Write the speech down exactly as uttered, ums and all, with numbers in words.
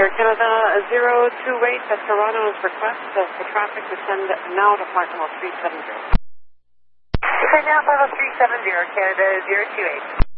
Air Canada zero two eight, that's Toronto's request uh, for traffic to send now to flight level three seven zero. Okay, now level three seven zero, Canada zero two eight.